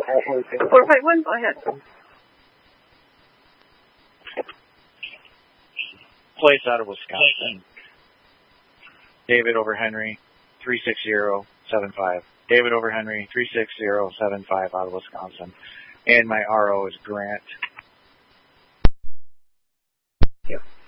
451, go ahead. Place out of Wisconsin. David over Henry, 36075. David over Henry, 36075 out of Wisconsin. And my RO is Grant. Thank you.